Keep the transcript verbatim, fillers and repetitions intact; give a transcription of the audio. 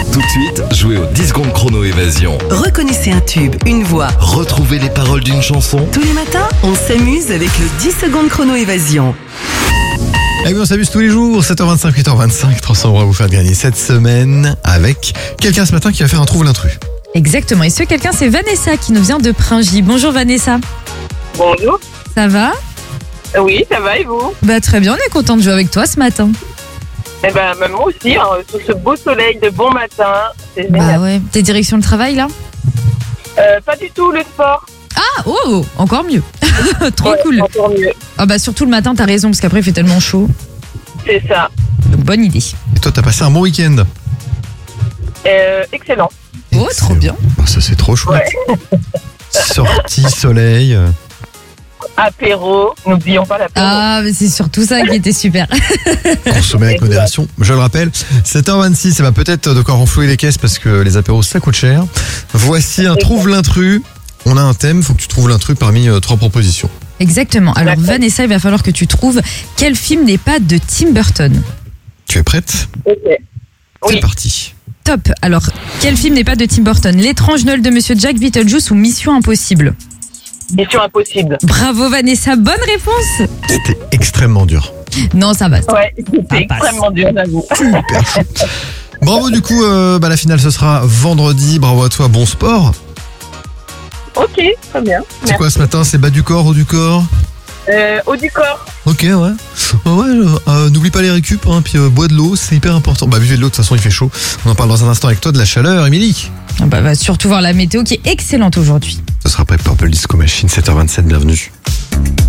Tout de suite, jouez au dix secondes chrono évasion. Reconnaissez un tube, une voix. Retrouvez les paroles d'une chanson. Tous les matins, on s'amuse avec le dix secondes chrono évasion. Eh oui, on s'amuse tous les jours, sept heures vingt-cinq, huit heures vingt-cinq, trois cents euros à vous faire gagner cette semaine avec quelqu'un ce matin qui va faire un trouve l'intrus. Exactement, et ce quelqu'un c'est Vanessa qui nous vient de Pringy. Bonjour Vanessa. Bonjour. Ça va? Oui, ça va et vous? Bah très bien, on est content de jouer avec toi ce matin. Eh ben, même moi aussi, hein, sous ce beau soleil de bon matin, c'est génial. Bah ouais, t'es direction le travail là? Euh, pas du tout, le sport. Ah oh, encore mieux. Trop Ouais, cool. encore mieux. Ah bah surtout le matin, t'as raison parce qu'après il fait tellement chaud. C'est ça. Donc bonne idée. Et toi, t'as passé un bon week-end? Euh, excellent. Oh trop bien. Bah, ça, c'est trop chouette. Ouais. Sortie, soleil. euh, Apéro, n'oublions pas l'apéro. Ah mais c'est surtout ça qui était super. Consommer avec modération. Je le rappelle, sept heures vingt-six, ça va peut-être de quoi renflouer les caisses parce que les apéros ça coûte cher. Voici un trouve l'intrus. On a un thème, faut que tu trouves l'intrus parmi euh, trois propositions. Exactement. Alors D'accord. Vanessa, il va falloir que tu trouves quel film n'est pas de Tim Burton. Tu es prête? Ok. C'est Oui. parti. Top. Alors, quel film n'est pas de Tim Burton? L'étrange Noël de Monsieur Jack, Beetlejuice ou Mission Impossible? Mission impossible. Bravo Vanessa, bonne réponse. C'était extrêmement dur. Non, ça va. Ouais, c'était Ça passe. extrêmement dur, j'avoue. Super chaud. Bravo du coup, euh, bah, la finale ce sera vendredi. Bravo à toi, bon sport. Ok, très bien. C'est quoi ce matin? C'est bas du corps, haut du corps? Euh, haut du corps. Ok, ouais. Ouais, ouais, euh, euh, n'oublie pas les récup, hein, puis euh, bois de l'eau, c'est hyper important. Bah, buvez de l'eau, de toute façon, il fait chaud. On en parle dans un instant avec toi de la chaleur, Émilie. Ah bah, va surtout voir la météo qui est excellente aujourd'hui. Ce sera après Purple Disco Machine, sept heures vingt-sept, bienvenue.